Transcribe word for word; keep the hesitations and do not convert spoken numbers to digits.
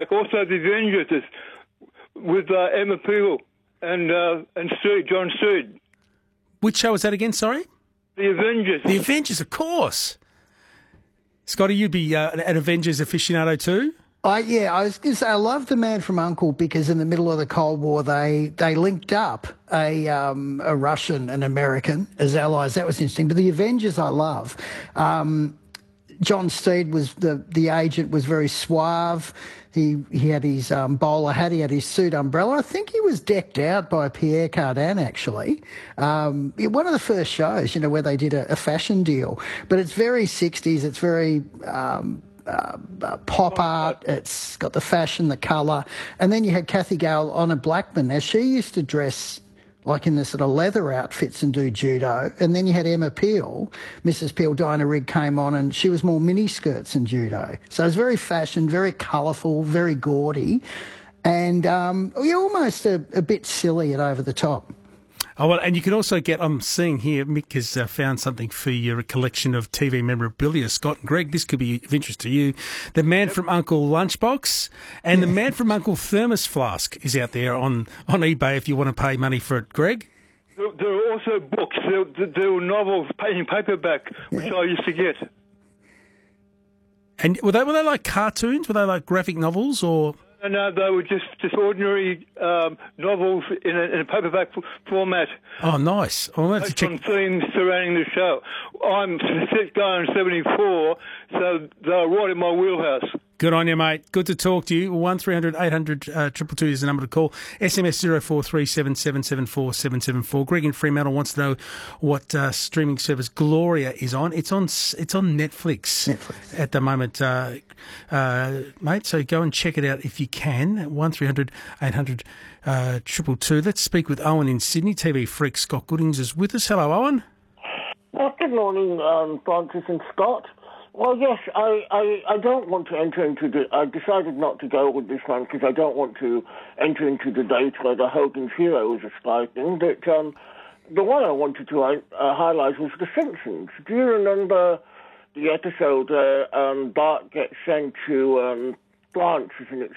Also, The Avengers with uh, Emma Peel and uh, and Stewart, John Stewart. Which show was that again, sorry? The Avengers. The Avengers, of course. Scotty, you'd be uh, an Avengers aficionado too? I, yeah, I was going to say, I love The Man from U N C L E because in the middle of the Cold War, they they linked up a um, a Russian and American as allies. That was interesting. But The Avengers I love. Um, John Steed was the, the agent, was very suave. He he had his um, bowler hat, he had his suit umbrella. I think he was decked out by Pierre Cardin, actually. Um, one of the first shows, you know, where they did a, a fashion deal. But it's very sixties, it's very um, uh, uh, pop art, it's got the fashion, the colour. And then you had Kathy Gale, Honor Blackman. Now, she used to dress like in the sort of leather outfits and do judo. And then you had Emma Peel, Missus Peel, Dinah Rigg came on and she was more mini skirts and judo. So it was very fashion, very colourful, very gaudy, and um, almost a, a bit silly and over the top. Oh, well, and you can also get, I'm seeing here, Mick has uh, found something for your collection of T V memorabilia. Scott and Greg, this could be of interest to you. The Man from U N C L E lunchbox and the Man from U N C L E thermos flask is out there on, on eBay if you want to pay money for it. Greg? There, there are also books. There, there were novels in paperback, which yeah. I used to get. And were they, were they like cartoons? Were they like graphic novels or...? No, no, they were just, just ordinary um, novels in a, in a paperback f- format. Oh, nice. I'll have to check. On themes surrounding the show. I'm set going seventy-four, so they're right in my wheelhouse. Good on you, mate. Good to talk to you. one three hundred eight hundred two two two is the number to call. S M S zero four three seven seven seven four seven seven four. Greg in Fremantle wants to know what uh, streaming service Gloria is on. It's on It's on Netflix, Netflix. at the moment, uh, uh, mate. So go and check it out if you can. one three hundred eight hundred two two two. Let's speak with Owen in Sydney. T V freak Scott Goodings is with us. Hello, Owen. Well, good morning, um, Francis and Scott. Well, yes, I, I, I don't want to enter into the... I decided not to go with this one because I don't want to enter into the debate whether Hogan's Hero is a spy thing, but um, the one I wanted to uh, highlight was The Simpsons. Do you remember the episode where um, Bart gets sent to um, France, isn't it,